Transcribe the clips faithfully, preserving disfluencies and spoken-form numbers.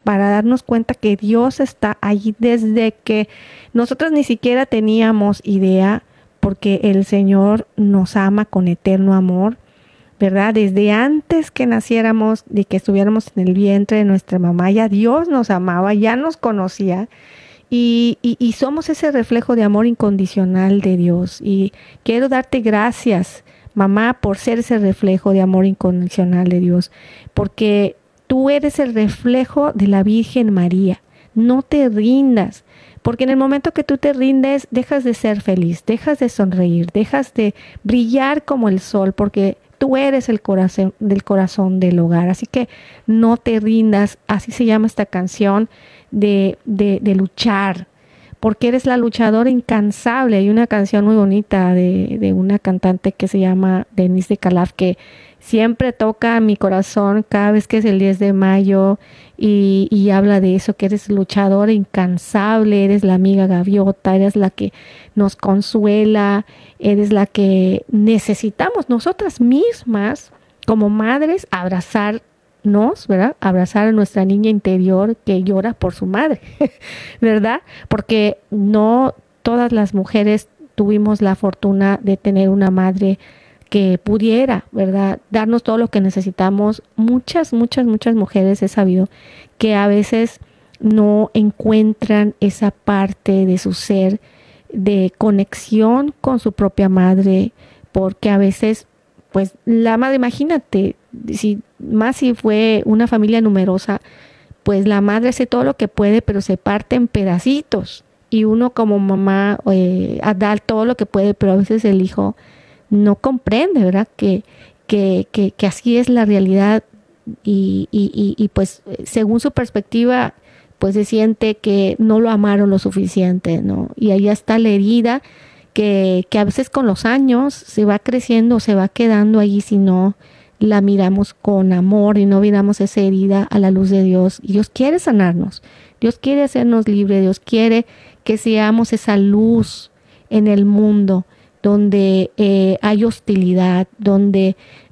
para darnos cuenta que Dios está allí desde que nosotros ni siquiera teníamos idea, porque el Señor nos ama con eterno amor, ¿verdad? Desde antes que naciéramos, de que estuviéramos en el vientre de nuestra mamá, ya Dios nos amaba, ya nos conocía. Y, y, y somos ese reflejo de amor incondicional de Dios. Y quiero darte gracias, mamá, por ser ese reflejo de amor incondicional de Dios, porque tú eres el reflejo de la Virgen María. No te rindas, porque en el momento que tú te rindes, dejas de ser feliz, dejas de sonreír, dejas de brillar como el sol, porque tú eres el corazón del corazón del hogar. Así que no te rindas, así se llama esta canción, de, de, de luchar, porque eres la luchadora incansable. Hay una canción muy bonita de, de una cantante que se llama Denise de Calaf, que siempre toca mi corazón cada vez que es el diez de mayo y, y habla de eso, que eres luchadora incansable, eres la amiga gaviota, eres la que nos consuela, eres la que necesitamos nosotras mismas como madres abrazarnos, ¿verdad? Abrazar a nuestra niña interior que llora por su madre, ¿verdad? Porque no todas las mujeres tuvimos la fortuna de tener una madre que pudiera, ¿verdad?, darnos todo lo que necesitamos. Muchas, muchas, muchas mujeres he sabido que a veces no encuentran esa parte de su ser de conexión con su propia madre, porque a veces, pues, la madre, imagínate, si más si fue una familia numerosa, pues la madre hace todo lo que puede, pero se parte en pedacitos, y uno como mamá eh, da todo lo que puede, pero a veces el hijo no comprende, ¿verdad? Que, que, que, que así es la realidad y, y, y, y pues según su perspectiva, pues se siente que no lo amaron lo suficiente, ¿no? Y ahí está la herida que, que a veces con los años se va creciendo, se va quedando ahí si no la miramos con amor y no miramos esa herida a la luz de Dios. Y Dios quiere sanarnos, Dios quiere hacernos libres, Dios quiere que seamos esa luz en el mundo donde eh, hay hostilidad, donde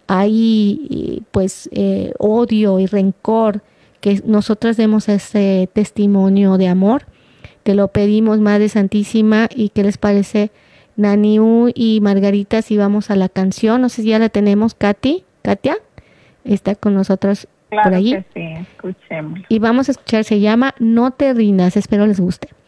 hay pues eh, odio y rencor, que nosotras demos ese testimonio de amor. Te lo pedimos, Madre Santísima. ¿Y qué les parece, Naniu y Margarita, si vamos a la canción? No sé si ya la tenemos, Katy, Katia, está con nosotros claro por allí. Que sí, escuchemos. Y vamos a escuchar, se llama No te rindas, espero les guste.